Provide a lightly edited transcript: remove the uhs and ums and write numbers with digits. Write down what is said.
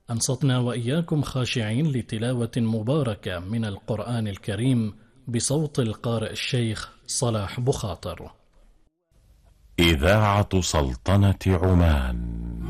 أنصتنا وإياكم خاشعين لتلاوة مباركة من القرآن الكريم بصوت القارئ الشيخ صلاح بخاطر. إذاعة سلطنة عمان.